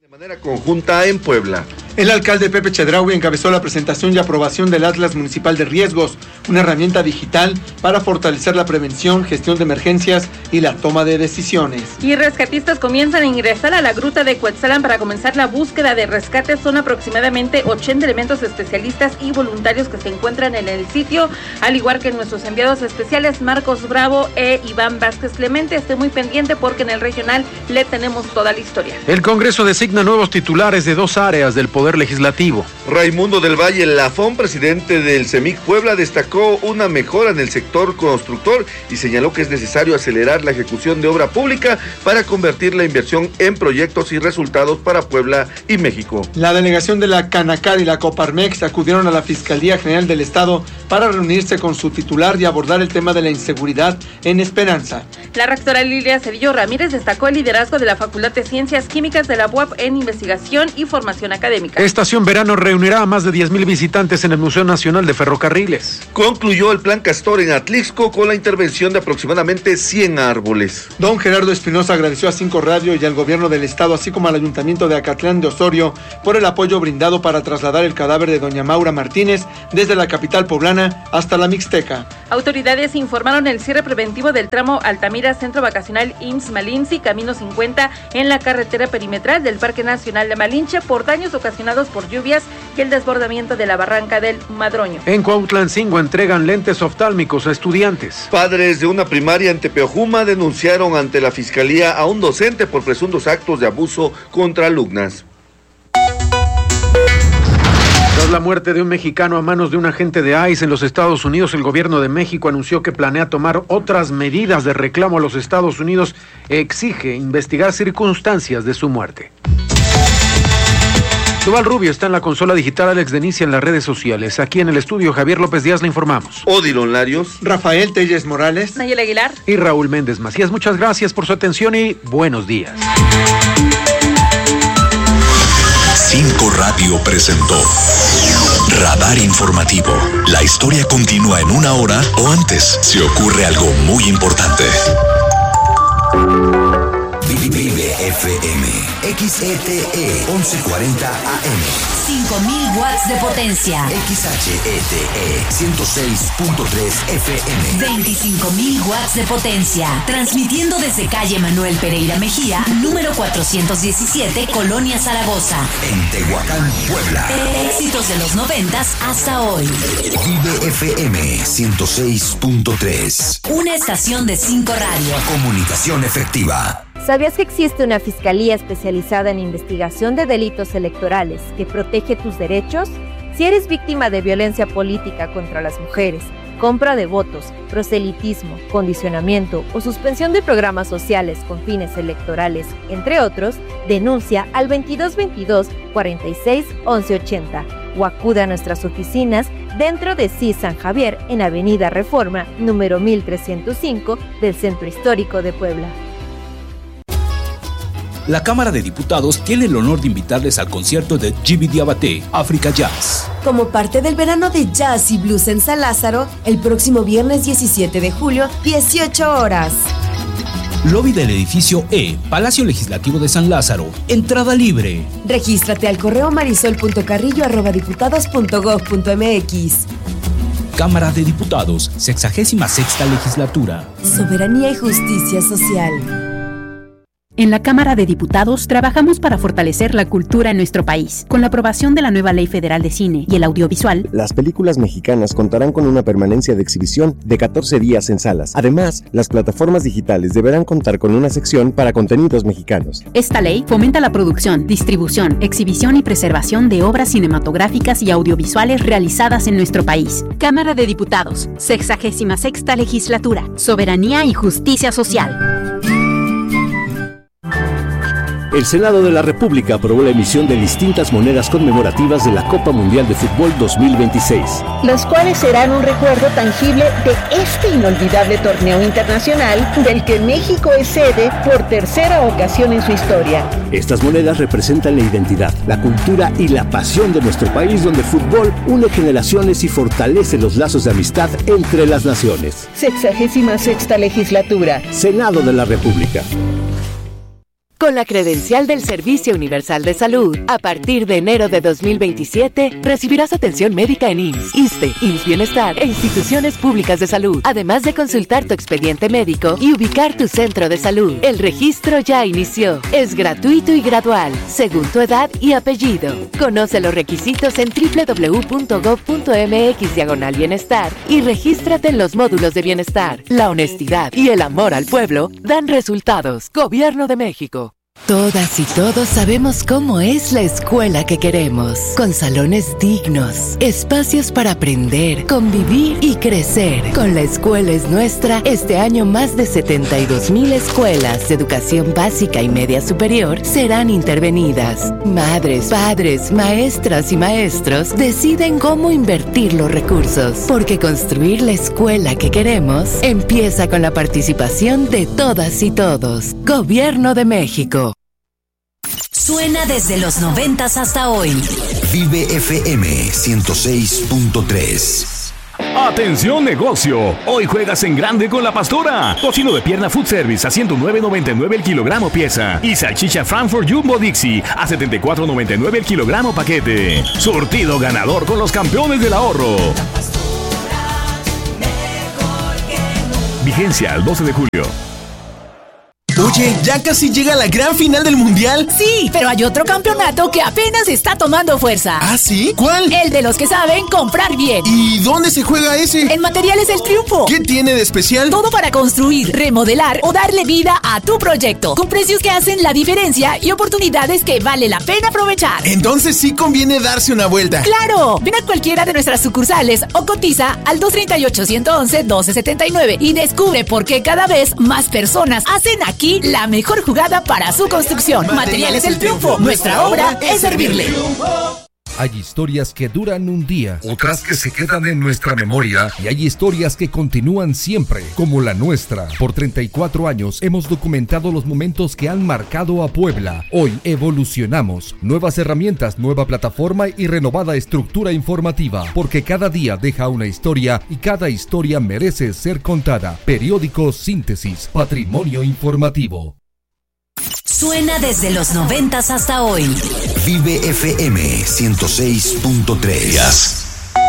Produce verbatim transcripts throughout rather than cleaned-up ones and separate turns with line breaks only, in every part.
De manera conjunta en Puebla.
El alcalde Pepe Chedraui encabezó la presentación y aprobación del Atlas Municipal de Riesgos, una herramienta digital para fortalecer la prevención, gestión de emergencias y la toma de decisiones.
Y rescatistas comienzan a ingresar a la gruta de Cuetzalan para comenzar la búsqueda de rescate. Son aproximadamente ochenta elementos especialistas y voluntarios que se encuentran en el sitio, al igual que nuestros enviados especiales Marcos Bravo e Iván Vázquez Clemente. Esté muy pendiente porque en el regional le tenemos toda la historia.
El Congreso designa nuevos titulares de dos áreas del Poder Legislativo.
Raimundo del Valle Lafón, presidente del CEMIC Puebla, destacó una mejora en el sector constructor y señaló que es necesario acelerar la ejecución de obra pública para convertir la inversión en proyectos y resultados para Puebla y México.
La delegación de la Canacar y la Coparmex acudieron a la Fiscalía General del Estado para reunirse con su titular y abordar el tema de la inseguridad en Esperanza.
La rectora Lilia Cedillo Ramírez destacó el liderazgo de la Facultad de Ciencias Químicas de la U A P en investigación y formación académica.
Estación Verano reunirá a más de diez mil visitantes en el Museo Nacional de Ferrocarriles.
Concluyó el Plan Castor en Atlixco con la intervención de aproximadamente cien árboles.
Don Gerardo Espinosa agradeció a Cinco Radio y al gobierno del estado, así como al Ayuntamiento de Acatlán de Osorio, por el apoyo brindado para trasladar el cadáver de doña Maura Martínez desde la capital poblana hasta la Mixteca.
Autoridades informaron el cierre preventivo del tramo Altamira Centro Vacacional I M S S Malinci, Camino cincuenta, en la carretera perimetral del Parque Nacional de Malinche por daños ocasionados por lluvias y el desbordamiento de la barranca del Madroño.
En Cuautlancingo entregan lentes oftálmicos a estudiantes.
Padres de una primaria en Tepeojuma denunciaron ante la Fiscalía a un docente por presuntos actos de abuso contra alumnas.
Tras la muerte de un mexicano a manos de un agente de I C E en los Estados Unidos, el gobierno de México anunció que planea tomar otras medidas de reclamo a los Estados Unidos e exige investigar circunstancias de su muerte. Duval Rubio está en la consola digital, Alex Denicia en las redes sociales. Aquí en el estudio, Javier López Díaz, le informamos.
Odilon Larios,
Rafael Telles Morales,
Nayel Aguilar
y Raúl Méndez Macías. Muchas gracias por su atención y buenos días.
Cinco Radio presentó Radar Informativo. La historia continúa en una hora o antes si ocurre algo muy importante. Vive F M, X E T E once cuarenta A M.
cinco mil watts de potencia.
X H E T E ciento seis punto tres F M.
veinticinco mil watts de potencia. Transmitiendo desde calle Manuel Pereira Mejía, número cuatrocientos diecisiete, Colonia Zaragoza.
En Tehuacán, Puebla.
Éxitos de los noventas hasta hoy.
Vive F M ciento seis punto tres.
Una estación de Cinco Radio.
Comunicación efectiva.
¿Sabías que existe una fiscalía especializada en investigación de delitos electorales que protege tus derechos? Si eres víctima de violencia política contra las mujeres, compra de votos, proselitismo, condicionamiento o suspensión de programas sociales con fines electorales, entre otros, denuncia al veintidós veintidós, cuarenta y seis, once ochenta o acude a nuestras oficinas dentro de C I S San Javier en Avenida Reforma, número mil trescientos cinco del Centro Histórico de Puebla.
La Cámara de Diputados tiene el honor de invitarles al concierto de Jibi Diabaté, África Jazz.
Como parte del verano de Jazz y Blues en San Lázaro, el próximo viernes diecisiete de julio, dieciocho horas.
Lobby del edificio E, Palacio Legislativo de San Lázaro. Entrada libre.
Regístrate al correo marisol punto carrillo arroba diputados punto gob punto mx.
Cámara de Diputados, sexagésima sexta legislatura.
Soberanía y justicia social.
En la Cámara de Diputados trabajamos para fortalecer la cultura en nuestro país. Con la aprobación de la nueva Ley Federal de Cine y el Audiovisual,
las películas mexicanas contarán con una permanencia de exhibición de catorce días en salas. Además, las plataformas digitales deberán contar con una sección para contenidos mexicanos.
Esta ley fomenta la producción, distribución, exhibición y preservación de obras cinematográficas y audiovisuales realizadas en nuestro país. Cámara de Diputados, sexagésima sexta legislatura, soberanía y justicia social.
El Senado de la República aprobó la emisión de distintas monedas conmemorativas de la Copa Mundial de Fútbol dos mil veintiséis.
Las cuales serán un recuerdo tangible de este inolvidable torneo internacional del que México es sede por tercera ocasión en su historia.
Estas monedas representan la identidad, la cultura y la pasión de nuestro país, donde el fútbol une generaciones y fortalece los lazos de amistad entre las naciones.
Sexagésima sexta legislatura.
Senado de la República.
Con la credencial del Servicio Universal de Salud, a partir de enero de dos mil veintisiete, recibirás atención médica en I M S S, ISSSTE, I M S S Bienestar e instituciones públicas de salud, además de consultar tu expediente médico y ubicar tu centro de salud. El registro ya inició. Es gratuito y gradual, según tu edad y apellido. Conoce los requisitos en doble u doble u doble u punto gob punto eme equis diagonal bienestar y regístrate en los módulos de bienestar. La honestidad y el amor al pueblo dan resultados. Gobierno de México. Todas y todos sabemos cómo es la escuela que queremos, con salones dignos, espacios para aprender, convivir y crecer. Con La Escuela es Nuestra, este año más de setenta y dos mil escuelas de educación básica y media superior serán intervenidas. Madres, padres, maestras y maestros deciden cómo invertir los recursos, porque construir la escuela que queremos empieza con la participación de todas y todos. Gobierno de México.
Suena desde los noventas hasta hoy.
Vive F M ciento seis punto tres.
¡Atención negocio! Hoy juegas en grande con La Pastora. Tocino de pierna food service a ciento nueve noventa y nueve el kilogramo pieza. Y salchicha Frankfurt Jumbo Dixie a setenta y cuatro noventa y nueve el kilogramo paquete. Surtido ganador con los campeones del ahorro. Vigencia al doce de julio.
Oye, ¿ya casi llega la gran final del Mundial?
Sí, pero hay otro campeonato que apenas está tomando fuerza.
¿Ah, sí? ¿Cuál?
El de los que saben comprar bien.
¿Y dónde se juega ese?
En Materiales El Triunfo.
¿Qué tiene de especial?
Todo para construir, remodelar o darle vida a tu proyecto. Con precios que hacen la diferencia y oportunidades que vale la pena aprovechar.
Entonces sí conviene darse una vuelta.
¡Claro! Ven a cualquiera de nuestras sucursales o cotiza al dos tres ocho, uno uno, doce setenta y nueve y descubre por qué cada vez más personas hacen aquí la mejor jugada para su construcción. Materiales El Triunfo. Nuestra obra es servirle.
Hay historias que duran un día, otras que se quedan en nuestra memoria y hay historias que continúan siempre, como la nuestra. Por treinta y cuatro años hemos documentado los momentos que han marcado a Puebla. Hoy evolucionamos. Nuevas herramientas, nueva plataforma y renovada estructura informativa, porque cada día deja una historia y cada historia merece ser contada. Periódico Síntesis, patrimonio informativo.
Suena desde los noventas hasta hoy.
Vive F M ciento seis punto tres.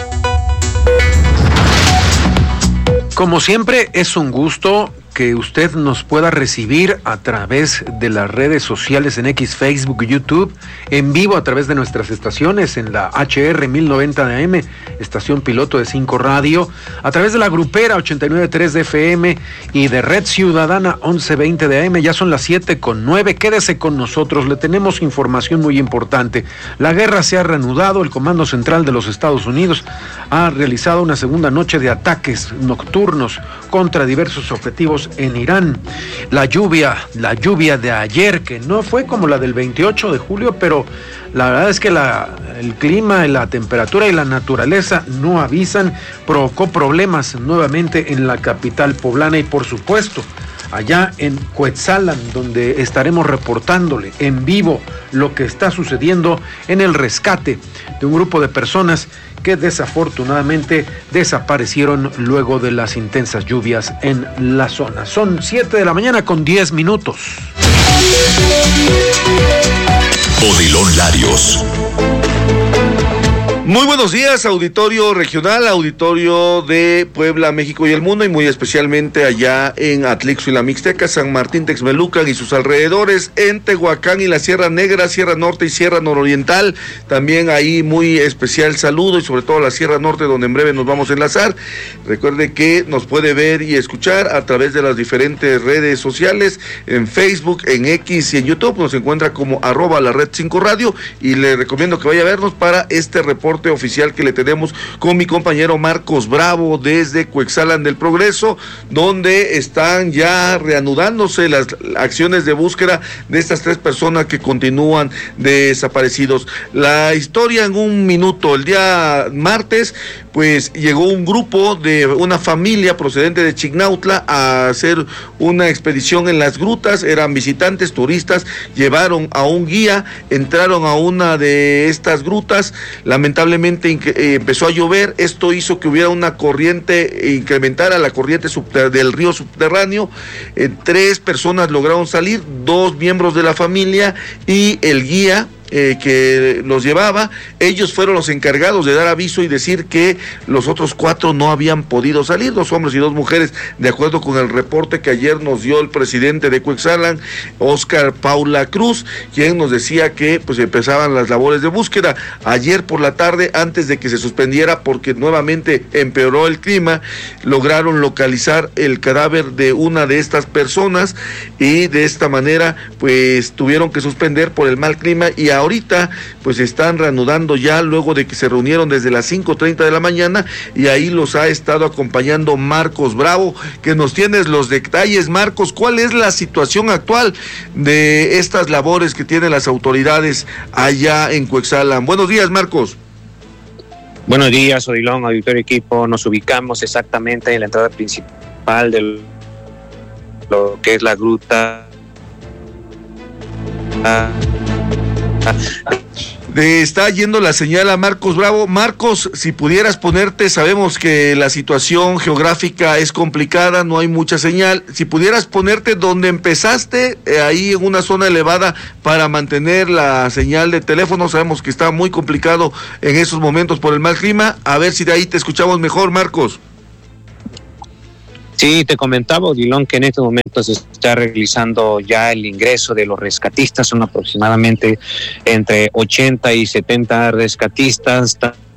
Como siempre, es un gusto que usted nos pueda recibir a través de las redes sociales en X, Facebook, YouTube, en vivo a través de nuestras estaciones en la H R mil noventa de A M, estación piloto de cinco Radio, a través de la grupera ochenta y nueve punto tres de F M y de Red Ciudadana once veinte de A M. Ya son las siete con nueve. Quédese con nosotros, le tenemos información muy importante. La guerra se ha reanudado. El Comando Central de los Estados Unidos ha realizado una segunda noche de ataques nocturnos contra diversos objetivos en Irán. La lluvia, la lluvia de ayer, que no fue como la del veintiocho de julio, pero la verdad es que la, el clima, la temperatura y la naturaleza no avisan, provocó problemas nuevamente en la capital poblana y por supuesto allá en Cuetzalan, donde estaremos reportándole en vivo lo que está sucediendo en el rescate de un grupo de personas que desafortunadamente desaparecieron luego de las intensas lluvias en la zona. Son siete de la mañana con diez minutos.
Odilon Larios.
Muy buenos días, auditorio regional, auditorio de Puebla, México y el mundo, y muy especialmente allá en Atlixco y la Mixteca, San Martín Texmelucan y sus alrededores, en Tehuacán y la Sierra Negra, Sierra Norte y Sierra Nororiental. También ahí muy especial saludo y sobre todo la Sierra Norte, donde en breve nos vamos a enlazar. Recuerde que nos puede ver y escuchar a través de las diferentes redes sociales, en Facebook, en X y en YouTube. Nos encuentra como arroba la red cinco radio y le recomiendo que vaya a vernos para este reporte oficial que le tenemos con mi compañero Marcos Bravo desde Cuetzalan del Progreso, donde están ya reanudándose las acciones de búsqueda de estas tres personas que continúan desaparecidos. La historia en un minuto. El día martes, pues llegó un grupo de una familia procedente de Chignautla a hacer una expedición en las grutas. Eran visitantes, turistas, llevaron a un guía, entraron a una de estas grutas, lamentablemente eh, empezó a llover, esto hizo que hubiera una corriente, e incrementara la corriente subter- del río subterráneo. Eh, tres personas lograron salir, dos miembros de la familia y el guía Eh, que los llevaba. Ellos fueron los encargados de dar aviso y decir que los otros cuatro no habían podido salir, dos hombres y dos mujeres, de acuerdo con el reporte que ayer nos dio el presidente de Cuetzalan, Óscar Paula Cruz, quien nos decía que pues empezaban las labores de búsqueda. Ayer por la tarde, antes de que se suspendiera porque nuevamente empeoró el clima, lograron localizar el cadáver de una de estas personas y de esta manera pues tuvieron que suspender por el mal clima, y ahora ahorita pues están reanudando ya luego de que se reunieron desde las cinco treinta de la mañana, y ahí los ha estado acompañando Marcos Bravo, que nos tienes los detalles. Marcos, ¿cuál es la situación actual de estas labores que tienen las autoridades allá en Cuetzalan? Buenos días, Marcos.
Buenos días, Odilon, auditorio equipo. Nos ubicamos exactamente en la entrada principal de lo que es la gruta. Ah.
De, está yendo la señal a Marcos Bravo. Marcos, si pudieras ponerte, sabemos que la situación geográfica es complicada, no hay mucha señal, si pudieras ponerte donde empezaste, eh, ahí en una zona elevada para mantener la señal de teléfono. Sabemos que está muy complicado en esos momentos por el mal clima, a ver si de ahí te escuchamos mejor, Marcos.
Sí, te comentaba, Odilon, que en este momento se está realizando ya el ingreso de los rescatistas. Son aproximadamente entre ochenta y setenta rescatistas,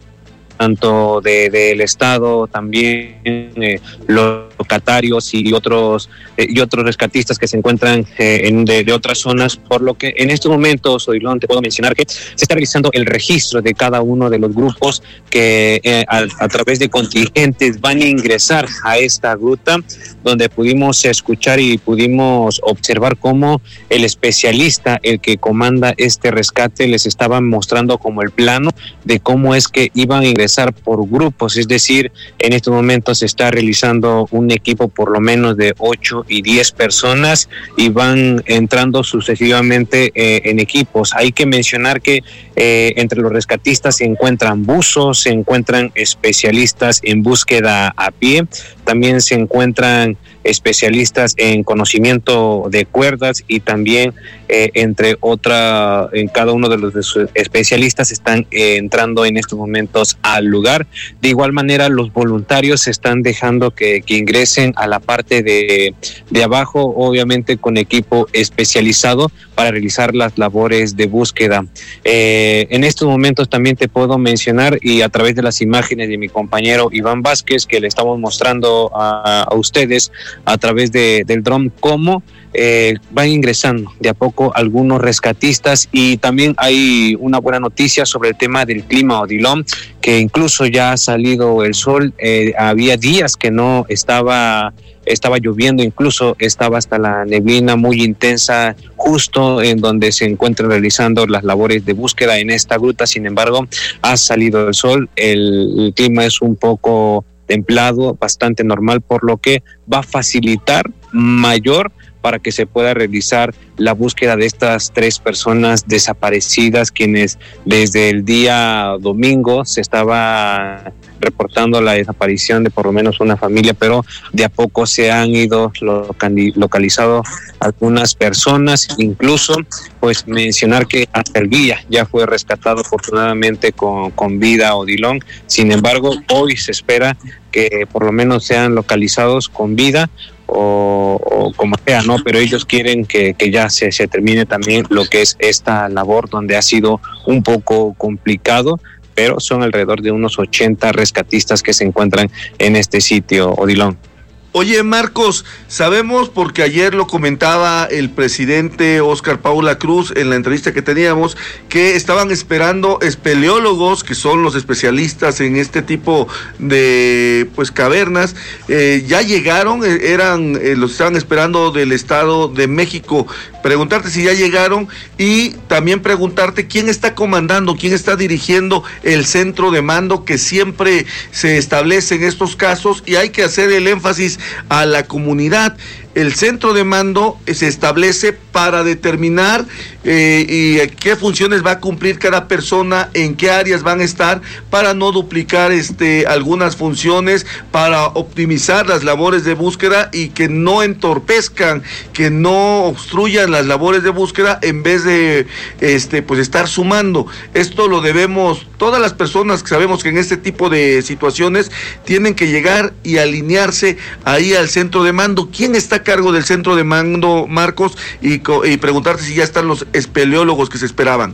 tanto de, del Estado, también eh, locatarios y otros eh, y otros rescatistas que se encuentran eh, en de, de otras zonas, por lo que en estos momentos, Odilon, te puedo mencionar que se está realizando el registro de cada uno de los grupos que eh, a, a través de contingentes van a ingresar a esta gruta, donde pudimos escuchar y pudimos observar cómo el especialista, el que comanda este rescate, les estaba mostrando como el plano de cómo es que iban a ingresar por grupos. Es decir, en estos momentos se está realizando un equipo por lo menos de ocho y diez personas y van entrando sucesivamente eh, en equipos. Hay que mencionar que eh, entre los rescatistas se encuentran buzos, se encuentran especialistas en búsqueda a pie, también se encuentran especialistas en conocimiento de cuerdas y también eh, entre otra, en cada uno de los especialistas están eh, entrando en estos momentos al lugar. De igual manera, los voluntarios están dejando que, que ingresen a la parte de, de abajo, obviamente con equipo especializado para realizar las labores de búsqueda. Eh, en estos momentos también te puedo mencionar, y a través de las imágenes de mi compañero Iván Vázquez, que le estamos mostrando a, a ustedes a través de, del dron, cómo eh, van ingresando de a poco algunos rescatistas. Y también hay una buena noticia sobre el tema del clima, Odilon, que incluso ya ha salido el sol. Eh, había días que no estaba estaba lloviendo, incluso estaba hasta la neblina muy intensa justo en donde se encuentran realizando las labores de búsqueda en esta gruta. Sin embargo, ha salido el sol, el, el clima es un poco templado, bastante normal, por lo que va a facilitar mayor para que se pueda realizar la búsqueda de estas tres personas desaparecidas, quienes desde el día domingo se estaba reportando la desaparición de por lo menos una familia, pero de a poco se han ido localizado algunas personas. Incluso pues mencionar que hasta el guía ya fue rescatado afortunadamente con, con vida, Odilon. Sin embargo, hoy se espera que por lo menos sean localizados con vida o, o como sea, ¿no? Pero ellos quieren que, que ya se, se termine también lo que es esta labor, donde ha sido un poco complicado, pero son alrededor de unos ochenta rescatistas que se encuentran en este sitio, Odilon.
Oye, Marcos, sabemos porque ayer lo comentaba el presidente Óscar Paula Cruz en la entrevista que teníamos, que estaban esperando espeleólogos, que son los especialistas en este tipo de pues cavernas. Eh, ya llegaron, eran eh, los estaban esperando del Estado de México. Preguntarte si ya llegaron y también preguntarte quién está comandando, quién está dirigiendo el centro de mando que siempre se establece en estos casos, y hay que hacer el énfasis a la comunidad. El centro de mando se establece para determinar eh, y qué funciones va a cumplir cada persona, en qué áreas van a estar, para no duplicar este algunas funciones, para optimizar las labores de búsqueda y que no entorpezcan, que no obstruyan las labores de búsqueda en vez de este pues estar sumando. Esto lo debemos, todas las personas que sabemos que en este tipo de situaciones tienen que llegar y alinearse ahí al centro de mando. ¿Quién está cargo del centro de mando, Marcos? Y, y preguntarte si ya están los espeleólogos que se esperaban.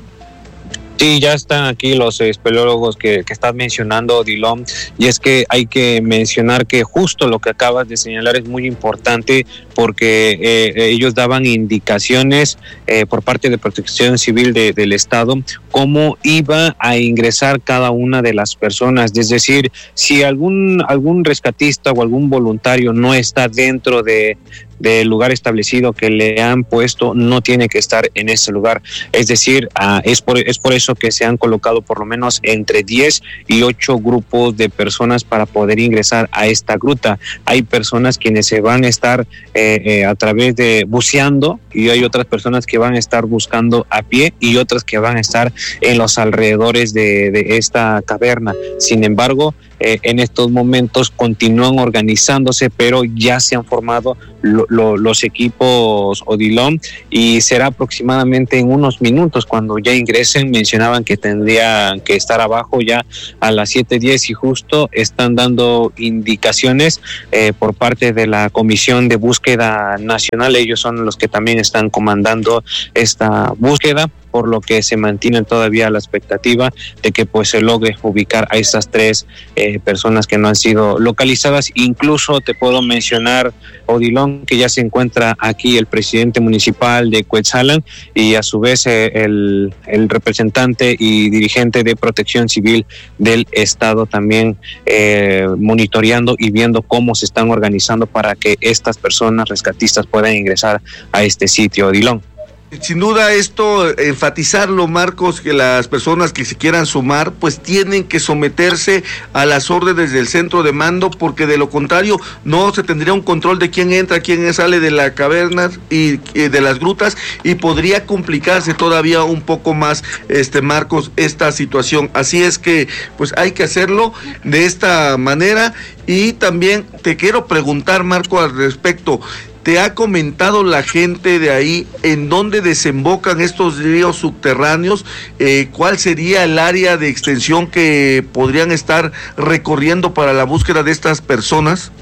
Sí, ya están aquí los espeleólogos que, que estás mencionando, Dilón, y es que hay que mencionar que justo lo que acabas de señalar es muy importante, porque eh, ellos daban indicaciones eh, por parte de Protección Civil de, del Estado cómo iba a ingresar cada una de las personas. Es decir, si algún algún rescatista o algún voluntario no está dentro de del lugar establecido que le han puesto, no tiene que estar en ese lugar. Es decir, uh, es por es por eso que se han colocado por lo menos entre diez y ocho grupos de personas para poder ingresar a esta gruta. Hay personas quienes se van a estar eh, eh, a través de buceando, y hay otras personas que van a estar buscando a pie, y otras que van a estar en los alrededores de, de esta caverna. Sin embargo, Eh, en estos momentos continúan organizándose, pero ya se han formado lo, lo, los equipos Odilon, y será aproximadamente en unos minutos cuando ya ingresen. Mencionaban que tendrían que estar abajo ya a las siete diez, y justo están dando indicaciones eh, por parte de la Comisión de Búsqueda Nacional. Ellos son los que también están comandando esta búsqueda, por lo que se mantiene todavía la expectativa de que pues se logre ubicar a estas tres eh, personas que no han sido localizadas. Incluso te puedo mencionar, Odilon, que ya se encuentra aquí el presidente municipal de Cuetzalan, y a su vez eh, el, el representante y dirigente de Protección Civil del Estado también eh, monitoreando y viendo cómo se están organizando para que estas personas rescatistas puedan ingresar a este sitio, Odilon.
Sin duda esto, enfatizarlo, Marcos, que las personas que se quieran sumar pues tienen que someterse a las órdenes del centro de mando, porque de lo contrario no se tendría un control de quién entra, quién sale de la caverna y, y de las grutas, y podría complicarse todavía un poco más, este Marcos, esta situación. Así es que pues hay que hacerlo de esta manera. Y también te quiero preguntar, Marco, al respecto. ¿Te ha comentado la gente de ahí en dónde desembocan estos ríos subterráneos? Eh, ¿Cuál sería el área de extensión que podrían estar recorriendo para la búsqueda de estas personas?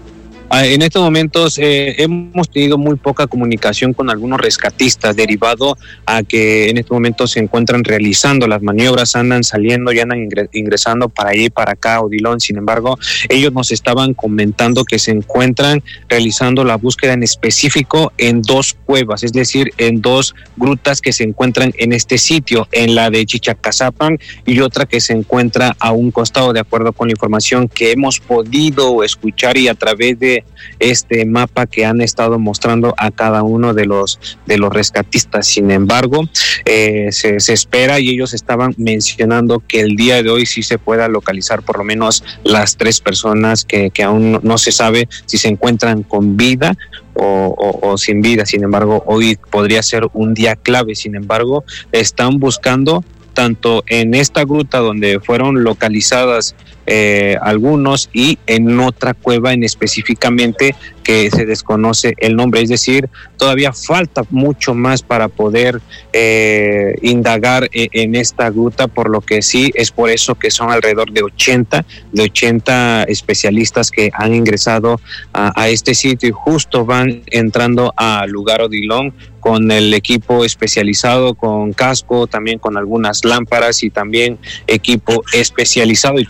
En estos momentos eh, hemos tenido muy poca comunicación con algunos rescatistas, derivado a que en estos momentos se encuentran realizando las maniobras, andan saliendo y andan ingresando para allí y para acá, Odilon. Sin embargo, ellos nos estaban comentando que se encuentran realizando la búsqueda en específico en dos cuevas, es decir, en dos grutas que se encuentran en este sitio, en la de Chichacazapan y otra que se encuentra a un costado, de acuerdo con la información que hemos podido escuchar y a través de este mapa que han estado mostrando a cada uno de los de los rescatistas. Sin embargo, eh, se, se espera, y ellos estaban mencionando que el día de hoy sí se pueda localizar por lo menos las tres personas que, que aún no, no se sabe si se encuentran con vida O, o, o sin vida. Sin embargo, hoy podría ser un día clave. Sin embargo, están buscando tanto en esta gruta donde fueron localizadas eh, algunos, y en otra cueva en específicamente que se desconoce el nombre. Es decir, todavía falta mucho más para poder eh, indagar eh, en esta gruta, por lo que sí, es por eso que son alrededor de ochenta, de ochenta especialistas que han ingresado a, a este sitio, y justo van entrando al lugar Odilon con el equipo especializado, con casco, también con algunas lámparas y también equipo especializado, y también algunos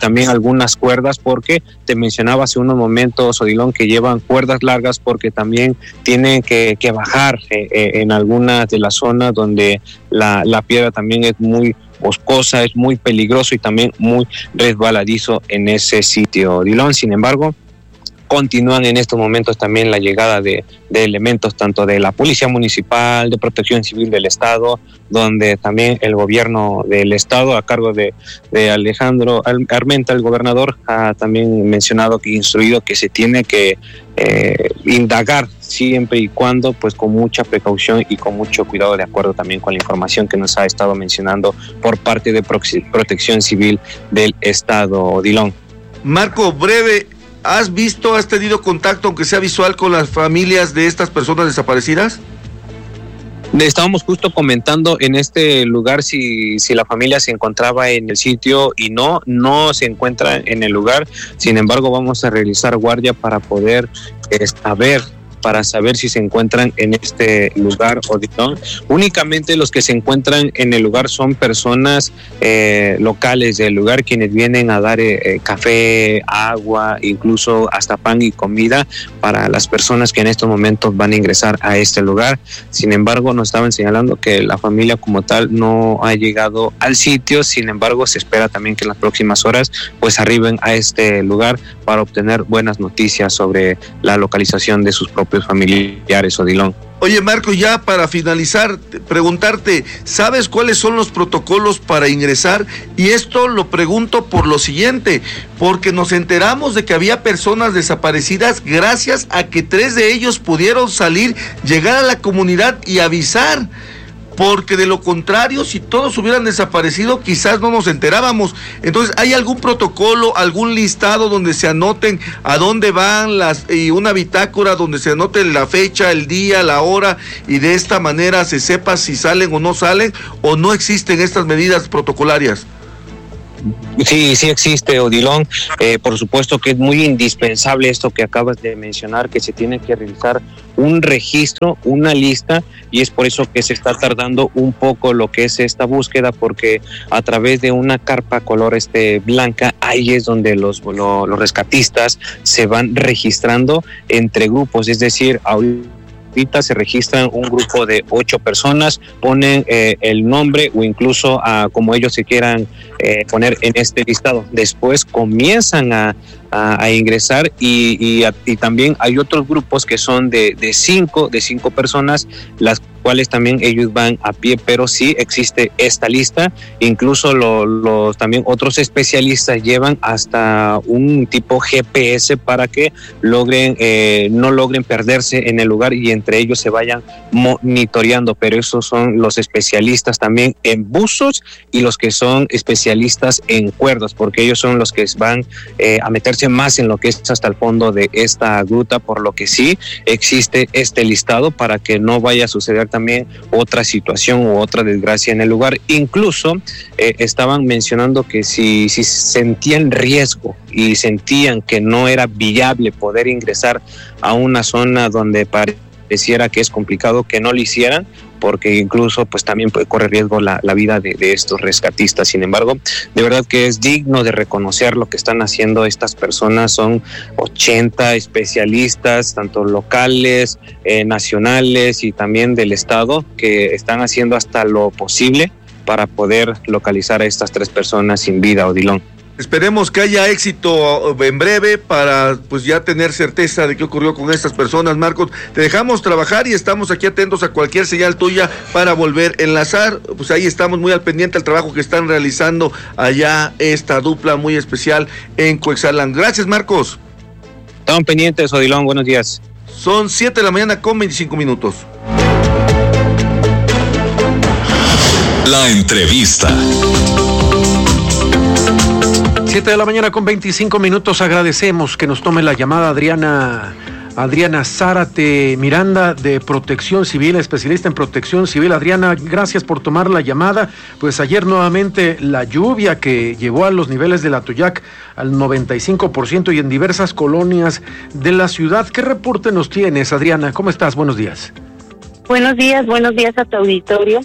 unas cuerdas, porque te mencionaba hace unos momentos, Odilon, que llevan cuerdas largas porque también tienen que, que bajar eh, eh, en algunas de las zonas donde la, la piedra también es muy boscosa, es muy peligroso y también muy resbaladizo en ese sitio, Odilon. Sin embargo, continúan en estos momentos también la llegada de, de elementos tanto de la Policía Municipal, de Protección Civil del Estado, donde también el gobierno del Estado, a cargo de, de Alejandro Armenta, el gobernador, ha también mencionado que instruido que se tiene que eh, indagar siempre y cuando pues con mucha precaución y con mucho cuidado, de acuerdo también con la información que nos ha estado mencionando por parte de Protección Civil del Estado, Odilon.
Marco, breve, ¿has visto, has tenido contacto, aunque sea visual, con las familias de estas personas desaparecidas?
Estábamos justo comentando en este lugar si, si la familia se encontraba en el sitio, y no, no se encuentra en el lugar. Sin embargo, vamos a realizar guardia para poder eh, saber para saber si se encuentran en este lugar o no. Únicamente los que se encuentran en el lugar son personas eh, locales del lugar, quienes vienen a dar eh, café, agua, incluso hasta pan y comida para las personas que en estos momentos van a ingresar a este lugar. Sin embargo, nos estaban señalando que la familia como tal no ha llegado al sitio. Sin embargo, se espera también que en las próximas horas pues arriben a este lugar para obtener buenas noticias sobre la localización de sus propios familiares, Odilon.
Oye, Marco, ya para finalizar, preguntarte, ¿sabes cuáles son los protocolos para ingresar? Y esto lo pregunto por lo siguiente, porque nos enteramos de que había personas desaparecidas gracias a que tres de ellos pudieron salir, llegar a la comunidad y avisar. Porque de lo contrario, si todos hubieran desaparecido, quizás no nos enterábamos. Entonces, ¿hay algún protocolo, algún listado donde se anoten a dónde van las, y una bitácora donde se anote la fecha, el día, la hora, y de esta manera se sepa si salen o no salen, o no existen estas medidas protocolarias?
Sí, sí existe, Odilon. Eh, por supuesto que es muy indispensable esto que acabas de mencionar, que se tiene que realizar un registro, una lista, y es por eso que se está tardando un poco lo que es esta búsqueda, porque a través de una carpa color este blanca, ahí es donde los, lo, los rescatistas se van registrando entre grupos, es decir, ahorita se registran un grupo de ocho personas, ponen eh, el nombre o incluso a como ellos se quieran eh, poner en este listado. Después comienzan a, a, a ingresar y, y, a, y también hay otros grupos que son de, de cinco, de cinco personas, las cuales también ellos van a pie, pero sí existe esta lista. Incluso los lo, también otros especialistas llevan hasta un tipo G P S para que logren eh, no logren perderse en el lugar y entre ellos se vayan monitoreando, pero esos son los especialistas también en buzos y los que son especialistas en cuerdas, porque ellos son los que van eh, a meterse más en lo que es hasta el fondo de esta gruta, por lo que sí existe este listado para que no vaya a suceder también otra situación u otra desgracia en el lugar. Incluso eh, estaban mencionando que si, si sentían riesgo y sentían que no era viable poder ingresar a una zona donde pareciera que es complicado, que no lo hicieran, porque incluso pues también puede correr riesgo la, la vida de, de estos rescatistas. Sin embargo, de verdad que es digno de reconocer lo que están haciendo estas personas. Son ochenta especialistas, tanto locales, eh, nacionales y también del estado, que están haciendo hasta lo posible para poder localizar a estas tres personas sin vida, Odilon.
Esperemos que haya éxito en breve para pues ya tener certeza de qué ocurrió con estas personas. Marcos, te dejamos trabajar y estamos aquí atentos a cualquier señal tuya para volver a enlazar. Pues ahí estamos muy al pendiente del trabajo que están realizando allá esta dupla muy especial en Cuexalán. Gracias, Marcos.
Estamos pendientes, Odilon, buenos días.
Son siete de la mañana con veinticinco minutos.
La entrevista.
siete de la mañana con veinticinco minutos. Agradecemos que nos tome la llamada Adriana Adriana Zárate Miranda, de Protección Civil, especialista en Protección Civil. Adriana, gracias por tomar la llamada. Pues ayer nuevamente la lluvia que llevó a los niveles del Atoyac al noventa y cinco por ciento y en diversas colonias de la ciudad. ¿Qué reporte nos tienes, Adriana? ¿Cómo estás? Buenos días.
Buenos días, buenos días a tu auditorio.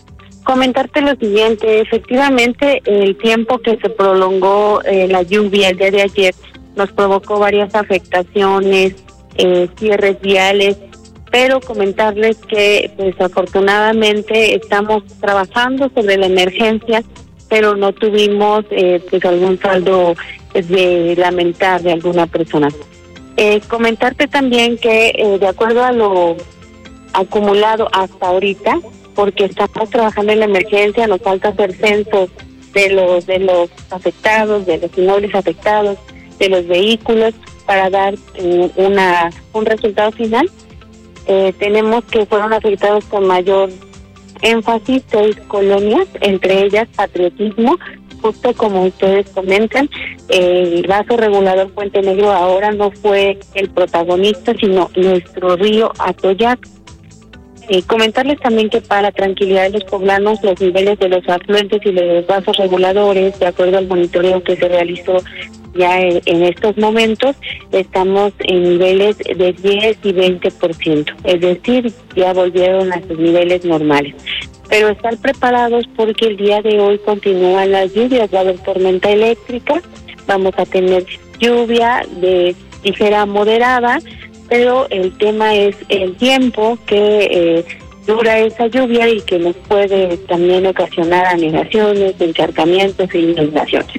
Comentarte lo siguiente, efectivamente el tiempo que se prolongó eh, la lluvia el día de ayer nos provocó varias afectaciones, eh, cierres viales, pero comentarles que pues afortunadamente estamos trabajando sobre la emergencia, pero no tuvimos eh, pues algún saldo de lamentar de alguna persona. Eh, comentarte también que eh, de acuerdo a lo acumulado hasta ahorita, porque estamos trabajando en la emergencia, nos falta hacer censos de los de los afectados, de los inmuebles afectados, de los vehículos, para dar eh, una un resultado final. Eh, tenemos que fueron afectados con mayor énfasis seis colonias, entre ellas Patriotismo, justo como ustedes comentan. El vaso regulador Puente Negro ahora no fue el protagonista, sino nuestro río Atoyac. Eh, comentarles también que para tranquilidad de los poblanos, los niveles de los afluentes y de los vasos reguladores, de acuerdo al monitoreo que se realizó ya en, en estos momentos, estamos en niveles de diez y veinte por ciento, es decir, ya volvieron a sus niveles normales. Pero estar preparados porque el día de hoy continúan las lluvias, va a haber tormenta eléctrica, vamos a tener lluvia de ligera a moderada, pero el tema es el tiempo que eh, dura esa lluvia y que nos puede también ocasionar anegaciones, encharcamientos e inundaciones.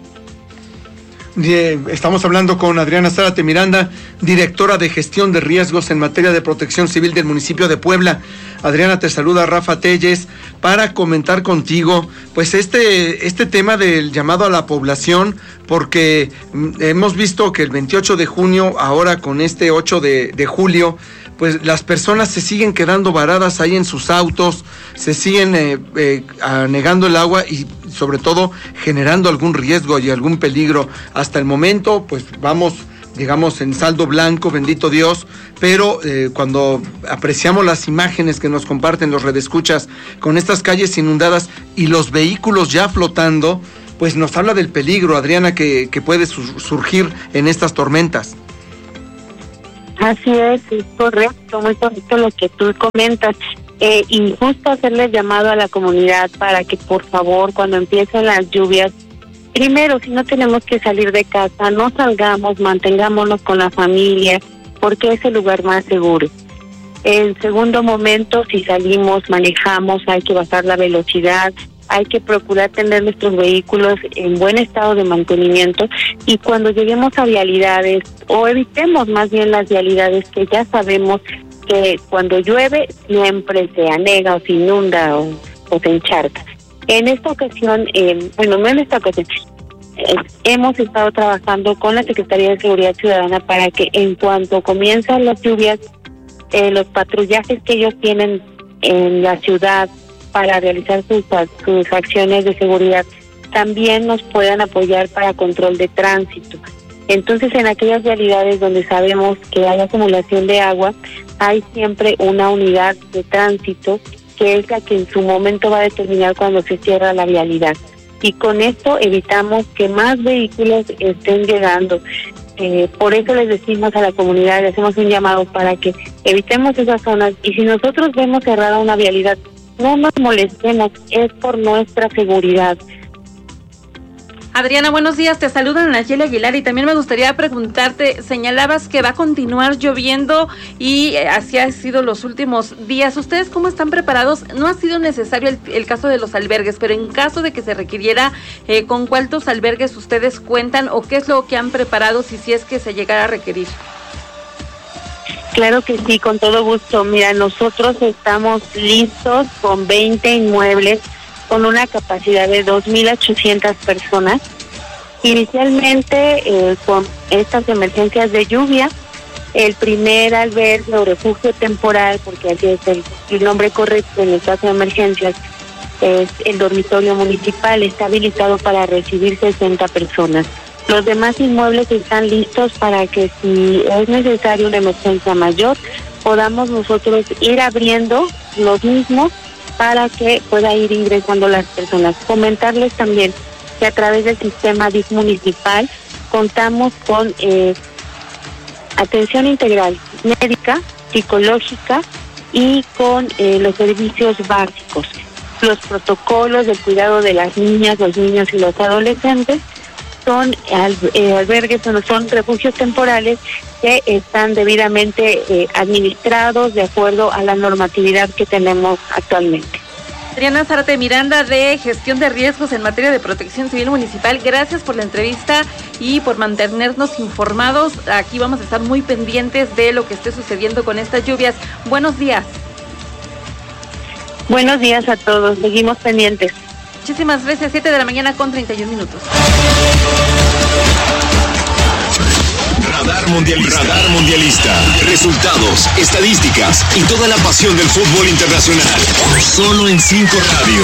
Estamos hablando con Adriana Zárate Miranda, directora de gestión de riesgos en materia de protección civil del municipio de Puebla. Adriana, te saluda Rafa Telles para comentar contigo pues este, este tema del llamado a la población, porque hemos visto que el veintiocho de junio, ahora con este ocho de, de julio, pues las personas se siguen quedando varadas ahí en sus autos, se siguen eh, eh, anegando el agua y sobre todo generando algún riesgo y algún peligro. Hasta el momento, pues vamos, digamos, en saldo blanco, bendito Dios, pero eh, cuando apreciamos las imágenes que nos comparten los redescuchas con estas calles inundadas y los vehículos ya flotando, pues nos habla del peligro, Adriana, que, que puede sur- surgir en estas tormentas.
Así es, es correcto, muy correcto lo que tú comentas. Eh, y justo hacerles llamado a la comunidad para que por favor cuando empiecen las lluvias, primero si no tenemos que salir de casa, no salgamos, mantengámonos con la familia, porque es el lugar más seguro. En segundo momento, si salimos, manejamos, hay que bajar la velocidad, hay que procurar tener nuestros vehículos en buen estado de mantenimiento y cuando lleguemos a vialidades o evitemos más bien las vialidades que ya sabemos que cuando llueve siempre se anega o se inunda o, o se encharca. En esta ocasión, eh, bueno, no en esta ocasión, eh, hemos estado trabajando con la Secretaría de Seguridad Ciudadana para que en cuanto comienzan las lluvias, eh, los patrullajes que ellos tienen en la ciudad para realizar sus, sus acciones de seguridad también nos puedan apoyar para control de tránsito. Entonces, en aquellas vialidades donde sabemos que hay acumulación de agua, hay siempre una unidad de tránsito que es la que en su momento va a determinar cuando se cierra la vialidad. Y con esto evitamos que más vehículos estén llegando. Eh, por eso les decimos a la comunidad, le hacemos un llamado para que evitemos esas zonas. Y si nosotros vemos cerrada una vialidad, no nos molestemos, es por nuestra seguridad.
Adriana, buenos días, te saludan Nayeli Aguilar y también me gustaría preguntarte, señalabas que va a continuar lloviendo y así ha sido los últimos días. ¿Ustedes cómo están preparados? No ha sido necesario el, el caso de los albergues, pero en caso de que se requiriera, eh, ¿con cuántos albergues ustedes cuentan o qué es lo que han preparado si, si es que se llegara a requerir?
Claro que sí, con todo gusto. Mira, nosotros estamos listos con veinte inmuebles con una capacidad de dos mil ochocientas personas. Inicialmente, eh, con estas emergencias de lluvia, el primer albergue o refugio temporal, porque así es el, el nombre correcto en el caso de emergencias, es el dormitorio municipal, está habilitado para recibir sesenta personas. Los demás inmuebles están listos para que si es necesario una emergencia mayor, podamos nosotros ir abriendo los mismos para que pueda ir ingresando las personas. Comentarles también que a través del sistema D I F municipal contamos con eh, atención integral médica, psicológica y con eh, los servicios básicos. los protocolos del cuidado de las niñas, los niños y los adolescentes. Son eh, albergues, son, son refugios temporales que están debidamente eh, administrados de acuerdo a la normatividad que tenemos actualmente.
Adriana Zárate Miranda, de Gestión de Riesgos en materia de protección civil municipal, gracias por la entrevista y por mantenernos informados. Aquí vamos a estar muy pendientes de lo que esté sucediendo con estas lluvias. Buenos días.
Buenos días a todos, seguimos pendientes.
Muchísimas gracias, siete de la mañana con treinta y un minutos.
Radar Mundialista. Radar Mundialista. Resultados, estadísticas y toda la pasión del fútbol internacional. Solo en cinco Radio.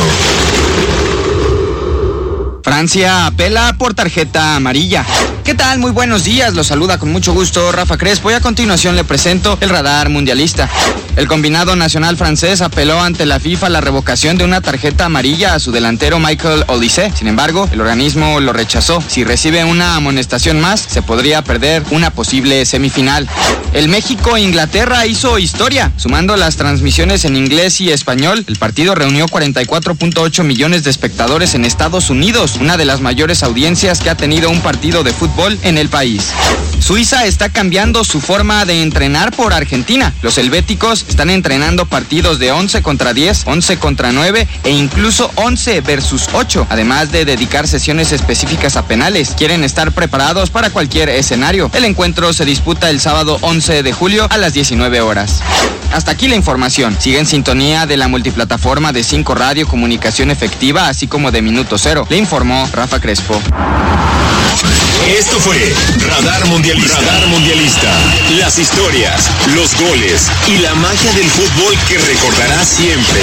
Francia apela por tarjeta amarilla. ¿Qué tal? Muy buenos días, los saluda con mucho gusto Rafa Crespo y a continuación le presento el radar mundialista. El combinado nacional francés apeló ante la FIFA la revocación de una tarjeta amarilla a su delantero Michael Olise. Sin embargo, el organismo lo rechazó. Si recibe una amonestación más, se podría perder una posible semifinal. El México-Inglaterra hizo historia. Sumando las transmisiones en inglés y español, el partido reunió cuarenta y cuatro punto ocho millones de espectadores en Estados Unidos, una de las mayores audiencias que ha tenido un partido de fútbol en el país. Suiza está cambiando su forma de entrenar por Argentina. Los helvéticos están entrenando partidos de once contra diez, once contra nueve e incluso once versus ocho, además de dedicar sesiones específicas a penales. Quieren estar preparados para cualquier escenario. El encuentro se disputa el sábado once de julio a las diecinueve horas. Hasta aquí la información. Sigue en sintonía de la multiplataforma de cinco Radio, comunicación efectiva, así como de Minuto Cero. Le informó Rafa Crespo.
Esto fue Radar Mundialista. Radar Mundialista. Las historias, los goles y la magia del fútbol que recordarás siempre.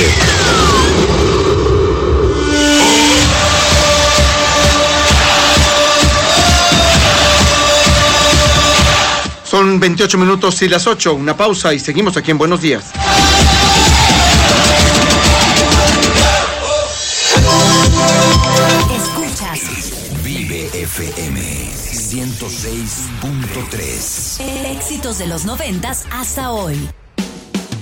Son veintiocho minutos y las ocho. Una pausa y seguimos aquí en Buenos Días.
Escuchas
Vive F M ciento seis punto tres.
éxitos de los noventas hasta hoy.